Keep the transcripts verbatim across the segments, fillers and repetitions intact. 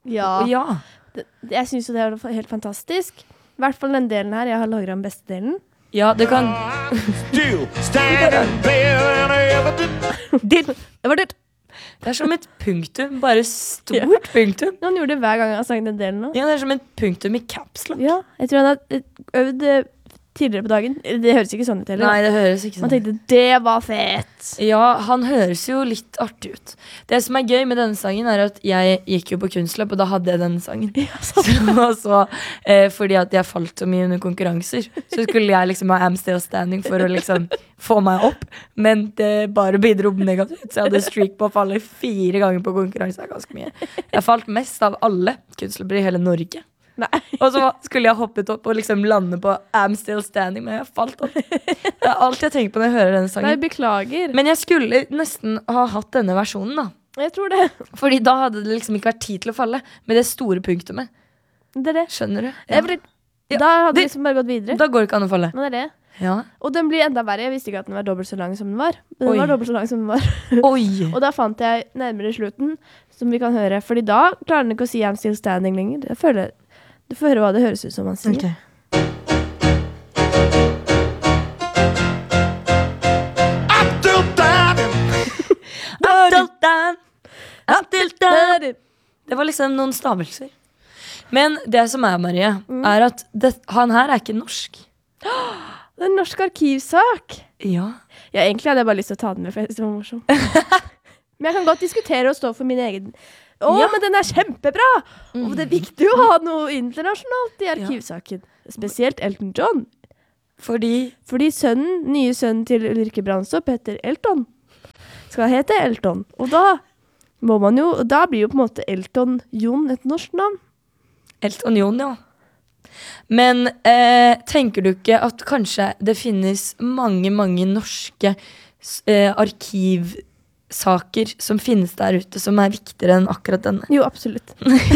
Ja. ja. Det, jeg synes jo det er helt fantastisk. I hvert fall den delen her. Jeg har lagret den beste delen. Ja, det kan... det er som et punktum, bare stort ja. punktum. Han gjorde det hver gang han sang den delen nå. Ja, det er som et punktum i caps lock. Ja, jeg tror han har øvd tidligere på dagen. Det høres ikke sånn ut heller. Nei, det høres ikke sånn. Man tenkte, det var fett. Ja, han høres jo litt artig ut. Det som er gøy med denne sangen er at jeg gikk jo på kunstløp, og da hadde jeg denne sangen. Ja, så, så, eh, fordi at jeg falt så mye under konkurranser, så skulle jeg liksom ha I'm Still Standing for å liksom få meg opp, men det bare bidro negativt. Så jeg hadde streak på å falle fire ganger på konkurranse. Det er ganske mye. Jeg falt mest av alle kunstløpere i hele Norge. Nei. Og så skulle jeg hoppet opp og liksom lande på I'm Still Standing, men jeg falt opp. Det er alt jeg tenker på når jeg hører denne sangen. Nei, beklager. Men jeg skulle nesten ha hatt denne versjonen da. Jeg tror det. Fordi da hadde det liksom ikke vært tid til å falle med det store punktumet. Det er det. Skjønner du? Ja. Fordi, ja. Da hadde det liksom bare gått videre. Da går det ikke an å falle. Nå er det. Ja. Og den blir enda verre. Jeg visste ikke at den var dobbelt så lang som den var. Men den Oi. var dobbelt så lang som den var. Oi. Og da fant jeg nærmere slutten, som vi kan høre. Fordi da klarer den ikke å si I'm Still Standing lenger. Jeg føler... Du får høre hva det høres ut som han sier. Okay. I'm still standing. I'm still standing. I'm still standing. Det var liksom noen stavelser. Men det som er, Marie, mm. er at det, han her er ikke norsk. Det er en norsk arkivsak. Ja. Ja, egentlig hadde jeg bare lyst til å ta den med, for jeg synes det var morsom. Men jeg kan godt diskutere og stå for min egen... Å, ja. Men den er kjempebra! Mm. Og det er viktig å ha noe internasjonalt i arkivsaken. Ja. Spesielt Elton John. Fordi? Fordi sønnen, nye sønnen til Ulrikke Brandstorp heter Elton. Skal hete Elton. Og da må man jo, da blir jo på en måte Elton John et norsk navn. Elton John, ja. Men eh, tenker du ikke at kanskje det finnes mange, mange norske eh, arkiv saker som finnes der ute som er viktigere enn akkurat denne? Jo, absolutt.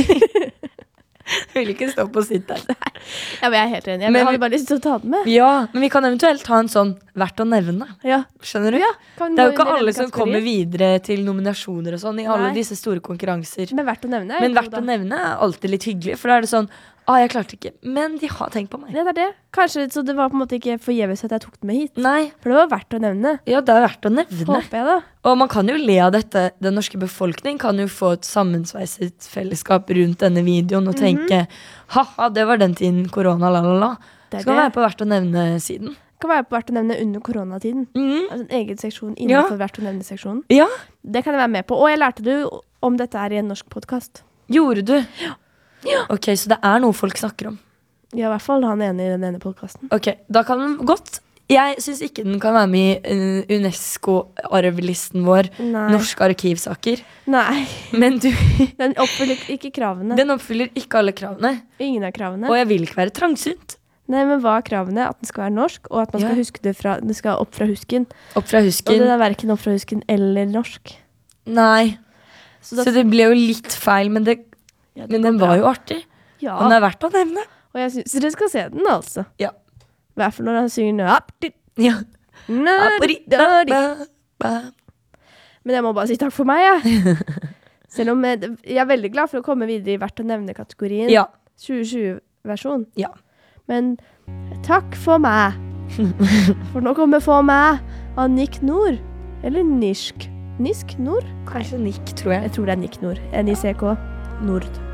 Jeg vil ikke stå på å sitte der. Ja, men jeg er helt enig. Jeg men, har bare lyst til å ta den med. Ja, men vi kan eventuelt ha en sånn verdt å nevne. Ja. Skjønner du? Ja, det er jo ikke alle som kommer videre til nominasjoner og sånn i Nei. alle disse store konkurranser. Men verdt å nevne. Men verdt å nevne er alltid litt hyggelig, for da er det sånn, ah, jeg klarte ikke, men de har tenkt på meg. Det er det. Kanskje så det var på en måte ikke forgjeves at jeg tok den med hit. Nei. For det var verdt å nevne. Ja, det er verdt å nevne. Håper jeg da. Og man kan jo le av dette. Den norske befolkning kan jo få et sammensveiset fellesskap rundt denne videoen og mm-hmm. tenke, haha, det var den tiden korona, la la la. Det skal det. være på verdt å nevne siden. Det kan være på verdt å nevne under koronatiden. Mm. Altså en egen seksjon innenfor ja. verdt å nevne-seksjonen. Ja. Det kan jeg være med på. Og jeg lærte det om dette her i en norsk podcast. Gjorde du? Ja. Ja. Ok, så det er noe folk snakker om. Ja, i hvert fall han ene i den ene podcasten. Ok, da kan den godt. Jeg synes ikke den kan være med i uh, UNESCO-arvlisten vår. Nei. Norske arkivsaker. Nei. Men du... Den oppfyller ikke kravene. Den oppfyller ikke alle kravene. Ingen av kravene. Og jeg vil ikke være trangsynt. Nei, men hva er kravene? At den skal være norsk, og at man skal ja. huske det fra... Den skal opp fra husken. Opp fra husken. Og den er hverken opp fra husken eller norsk. Nei. Så, da... Så det ble jo litt feil, men, det... ja, det men den var jo artig. Ja. Og den er verdt å nevne. Og jeg synes, så dere skal se den altså. Ja. I hvert fall når han synger ja. Men jeg må bare si takk for meg, ja. Selv om jeg, jeg er veldig glad for å komme videre i verdt å nevne-kategorien. Ja. tjue tjue-versjon. Ja. Men takk for meg. For nå kommer For meg av Nick Nord. Eller Nisk. Nisk Nord? Kanskje Nick, tror jeg. Jeg tror det er Nick Nord. N I C K Nord.